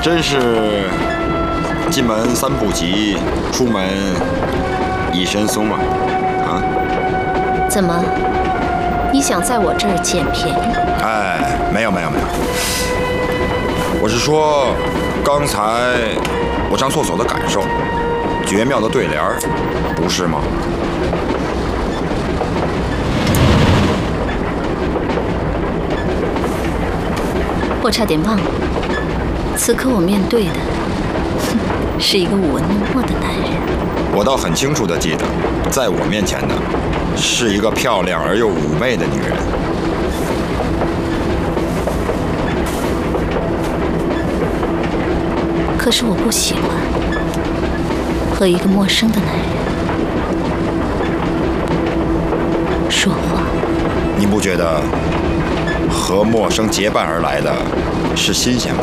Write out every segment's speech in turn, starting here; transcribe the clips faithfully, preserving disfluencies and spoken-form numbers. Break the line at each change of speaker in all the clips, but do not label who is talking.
真是进门三步急，出门一身松啊！啊？
怎么？你想在我这儿捡便宜？
哎，没有没有没有，我是说，刚才我上厕所的感受，绝妙的对联儿，不是吗？
我差点忘了，此刻我面对的是一个文弱的男人。
我倒很清楚地记得，在我面前的是一个漂亮而又妩媚的女人。
可是我不喜欢和一个陌生的男人说话。
你不觉得和陌生结伴而来的是新鲜吗？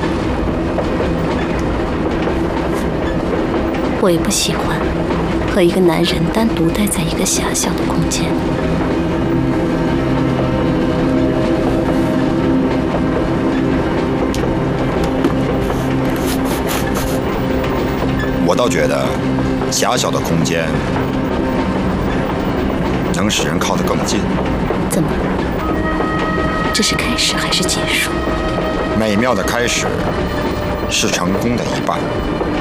我也不喜欢和一个男人单独待在一个狭小的空间。
我倒觉得狭小的空间能使人靠得更近。
怎么？这是开始还是结束？
美妙的开始是成功的一半。